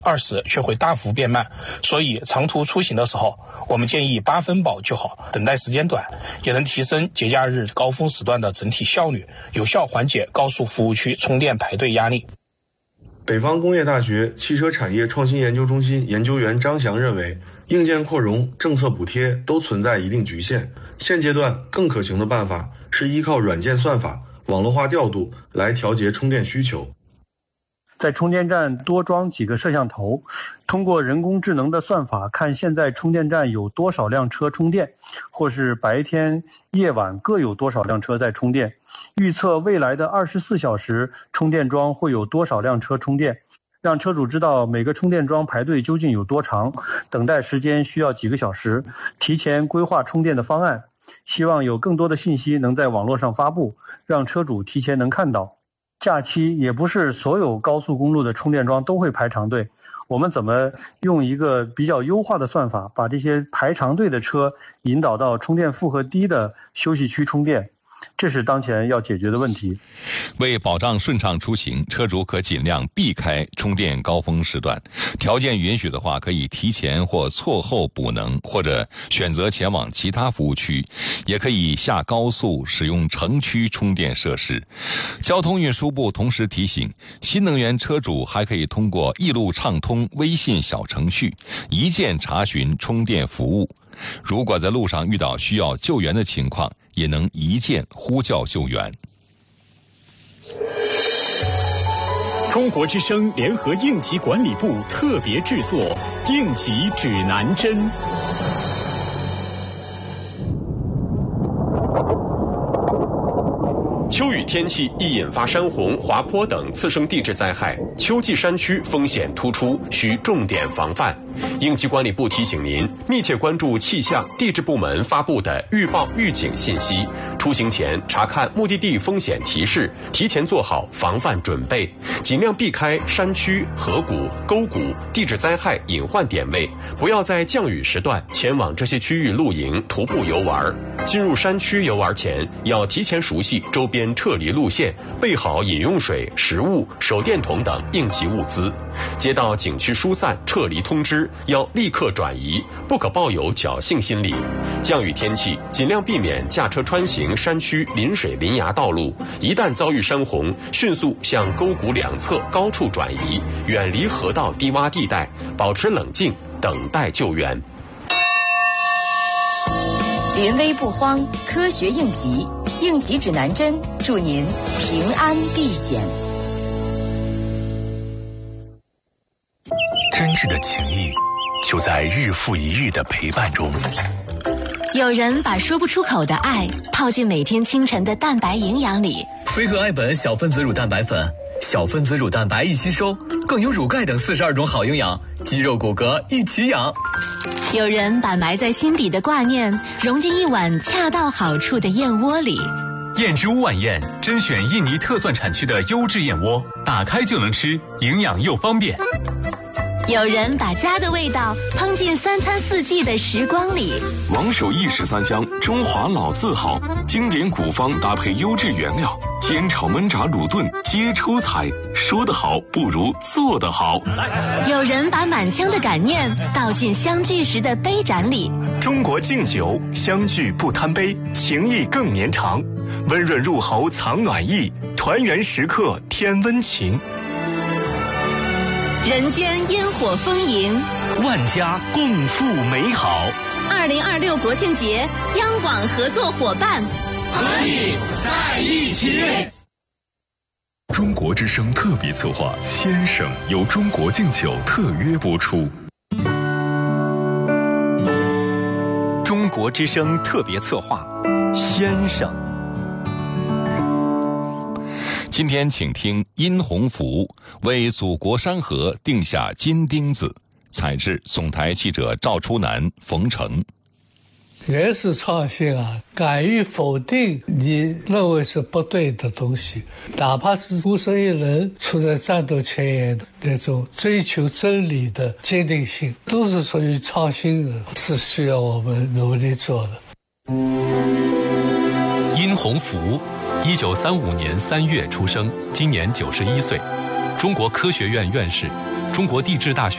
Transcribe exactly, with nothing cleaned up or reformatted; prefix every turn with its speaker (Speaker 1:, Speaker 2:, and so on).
Speaker 1: 二十却会大幅变慢。所以长途出行的时候，我们建议八分饱就好，等待时间短，也能提升节假日高峰时段的整体效率，有效缓解高速服务区充电排队压力。
Speaker 2: 北方工业大学汽车产业创新研究中心研究员张翔认为，硬件扩容、政策补贴都存在一定局限，现阶段更可行的办法是依靠软件算法、网络化调度来调节充电需求。
Speaker 3: 在充电站多装几个摄像头，通过人工智能的算法看现在充电站有多少辆车充电，或是白天夜晚各有多少辆车在充电，预测未来的二十四小时充电桩会有多少辆车充电，让车主知道每个充电桩排队究竟有多长，等待时间需要几个小时，提前规划充电的方案。希望有更多的信息能在网络上发布，让车主提前能看到。假期也不是所有高速公路的充电桩都会排长队，我们怎么用一个比较优化的算法，把这些排长队的车引导到充电负荷低的休息区充电，这是当前要解决的问题。
Speaker 4: 为保障顺畅出行，车主可尽量避开充电高峰时段，条件允许的话，可以提前或错后补能，或者选择前往其他服务区，也可以下高速使用城区充电设施。交通运输部同时提醒，新能源车主还可以通过易路畅通微信小程序一键查询充电服务，如果在路上遇到需要救援的情况，也能一键呼叫救援。
Speaker 5: 中国之声联合应急管理部特别制作《应急指南针》。
Speaker 6: 秋雨天气易引发山洪、滑坡等次生地质灾害，秋季山区风险突出，需重点防范。应急管理部提醒您，密切关注气象、地质部门发布的预报预警信息，出行前查看目的地风险提示，提前做好防范准备，尽量避开山区、河谷、沟谷、地质灾害隐患点位，不要在降雨时段前往这些区域露营、徒步游玩。进入山区游玩前，要提前熟悉周边撤离路线，备好饮用水、食物、手电筒等应急物资。接到景区疏散、撤离通知，要立刻转移，不可抱有侥幸心理。降雨天气，尽量避免驾车穿行山区临水临崖道路，一旦遭遇山洪，迅速向沟谷两侧高处转移，远离河道低洼地带，保持冷静，等待救援。
Speaker 7: 临危不慌，科学应急，应急指南针，祝您平安避险。
Speaker 8: 真挚的情谊就在日复一日的陪伴中。
Speaker 9: 有人把说不出口的爱泡进每天清晨的蛋白营养里。
Speaker 10: 飞鹤爱本小分子乳蛋白粉，小分子乳蛋白易吸收，更有乳钙等四十二种好营养，肌肉骨骼一起养。
Speaker 9: 有人把埋在心底的挂念融进一碗恰到好处的燕窝里。
Speaker 8: 燕之屋晚宴甄选印尼特蒜产区的优质燕窝，打开就能吃，营养又方便。
Speaker 9: 有人把家的味道烹进三餐四季的时光里。
Speaker 11: 王守义十三香，中华老字号，经典古方搭配优质原料，煎炒焖炸卤炖皆出彩。说得好不如做得好。
Speaker 9: 有人把满腔的感念倒进相聚时的杯盏里。
Speaker 8: 中国敬酒，相聚不贪杯，情谊更绵长。温润入喉藏暖意，团圆时刻添温情。
Speaker 9: 人间烟火丰盈，
Speaker 8: 万家共赴美好。
Speaker 9: 二零二六国庆节，央广合作伙伴，
Speaker 12: 和你在一起。
Speaker 11: 中国之声特别策划《先生》由中国敬酒特约播出。
Speaker 13: 中国之声特别策划《先生》。
Speaker 4: 今天请听殷洪福为祖国山河定下金钉子，采制总台记者赵初南、冯成。
Speaker 14: 原始创新啊，敢于否定你认为是不对的东西，哪怕是孤身一人处在战斗前沿的那种追求真理的坚定性，都是属于创新的，是需要我们努力做的。
Speaker 8: 殷洪福一九三五年三月出生，今年九十一岁，中国科学院院士，中国地质大学